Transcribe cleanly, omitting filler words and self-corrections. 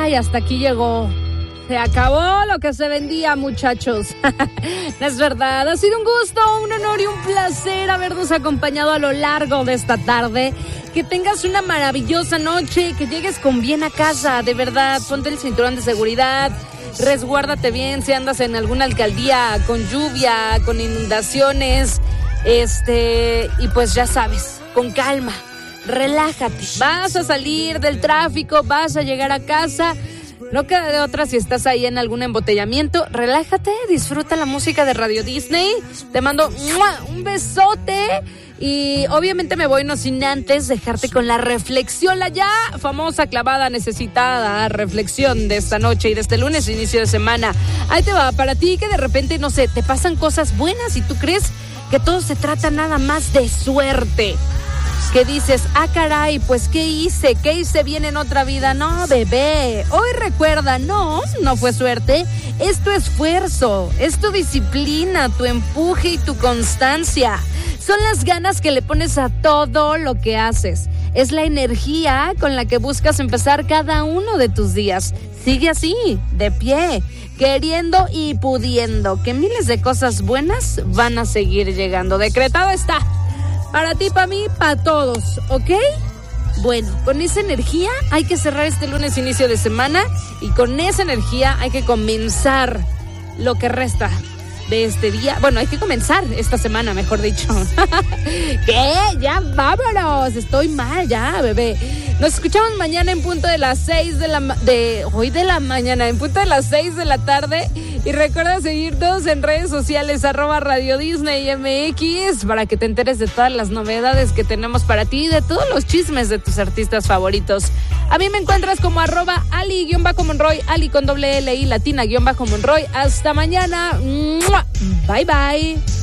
Ay, hasta aquí llegó. Se acabó lo que se vendía, muchachos. No es verdad, ha sido un gusto, un honor y un placer habernos acompañado a lo largo de esta tarde. Que tengas una maravillosa noche, que llegues con bien a casa, de verdad. Ponte el cinturón de seguridad, resguárdate bien si andas en alguna alcaldía con lluvia, con inundaciones. Y pues ya sabes, con calma, relájate. Vas a salir del tráfico, vas a llegar a casa. No queda de otra si estás ahí en algún embotellamiento. Relájate, disfruta la música de Radio Disney. Te mando un besote. Y obviamente me voy no sin antes dejarte con la reflexión, la ya famosa, clavada, necesitada reflexión de esta noche y de este lunes, inicio de semana. Ahí te va, para ti que de repente, no sé, te pasan cosas buenas y tú crees que todo se trata nada más de suerte. Que dices, caray, pues ¿qué hice? ¿Qué hice bien en otra vida? No, bebé, hoy recuerda, no fue suerte, es tu esfuerzo, es tu disciplina, tu empuje y tu constancia. Son las ganas que le pones a todo lo que haces. Es la energía con la que buscas empezar cada uno de tus días. Sigue así, de pie, queriendo y pudiendo, que miles de cosas buenas van a seguir llegando. Decretado está. Para ti, para mí, para todos, ¿ok? Bueno, con esa energía hay que cerrar este lunes inicio de semana y con esa energía hay que comenzar lo que resta de este día. Bueno, hay que comenzar esta semana, mejor dicho. ¿Qué? Ya vámonos. Estoy mal ya, bebé. Nos escuchamos mañana en punto de las 6 de la mañana, en punto de las 6 de la tarde. Y recuerda seguirnos en redes sociales, @Radio Disney MX, para que te enteres de todas las novedades que tenemos para ti y de todos los chismes de tus artistas favoritos. A mí me encuentras como @Ali_Monroy, Ali con doble L y latina_Monroy. Hasta mañana. Bye bye.